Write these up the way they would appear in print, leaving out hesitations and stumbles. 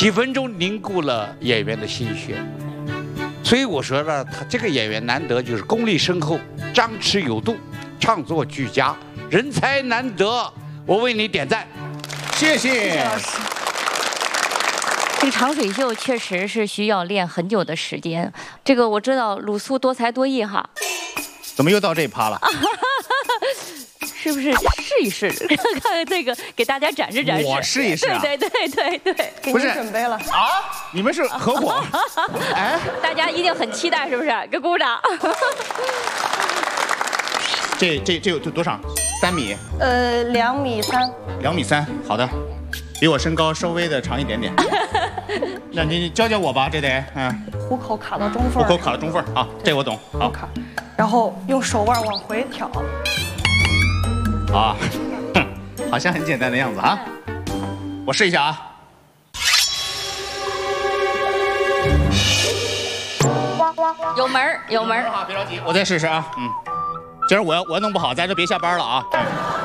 几分钟凝固了演员的心血。所以我说呢，他这个演员难得就是功力深厚，张弛有度，唱作俱佳，人才难得。我为你点赞， 谢谢。 谢谢老师。 这个长水袖确实是需要练很久的时间。这个我知道鲁肃多才多艺哈。 怎么又到这一趴了？ 是不是试一试，看看这个，给大家展示展示。 我试一试啊！ 对， 给您准备了啊！你们是合伙？哎， 大家一定很期待，是不是？给鼓掌。 这有多长？3米 ？2米3。 2米3，好的，比我身高稍微的长一点点。那你教教我吧，这得虎口卡到中缝。 虎口卡到中缝啊，这我懂。好， 然后用手腕往回挑。 啊，好像很简单的样子啊！我试一下啊。 有门儿，有门儿啊！别着急，我再试试啊。今儿我要弄不好，咱就别下班了啊。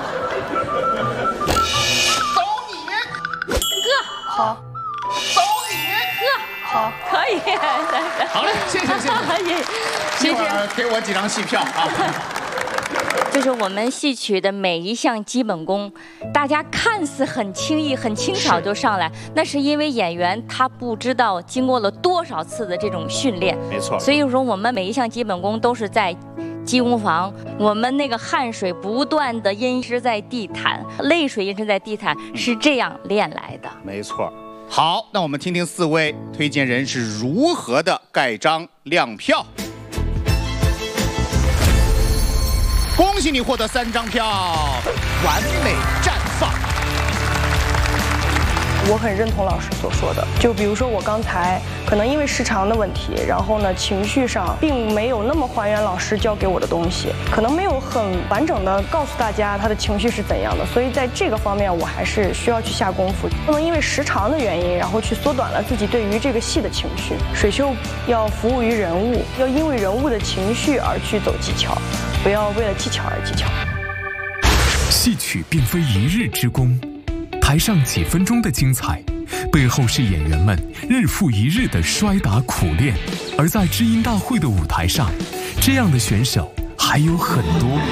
走你， 哥， 好。 走你， 哥，好，可以。 好嘞，谢谢。一会儿给我几张戏票啊。 就是我们戏曲的每一项基本功，大家看似很轻易、很轻巧就上来，那是因为演员他不知道经过了多少次的这种训练。 没错。 所以说，我们每一项基本功都是在基功房，我们那个汗水不断的阴湿在地毯，泪水阴湿在地毯，是这样练来的。 没错。好，那我们听听4位推荐人是如何的盖章亮票。恭喜你获得3张票，完美绽放。 我很认同老师所说的，就比如说我刚才可能因为时长的问题，然后呢情绪上并没有那么还原老师教给我的东西，可能没有很完整的告诉大家他的情绪是怎样的，所以在这个方面我还是需要去下功夫，不能因为时长的原因，然后去缩短了自己对于这个戏的情绪。水袖要服务于人物，要因为人物的情绪而去走技巧，不要为了技巧而技巧。 戏曲并非一日之功，台上几分钟的精彩，背后是演员们日复一日的摔打苦练。而在知音大会的舞台上，这样的选手还有很多。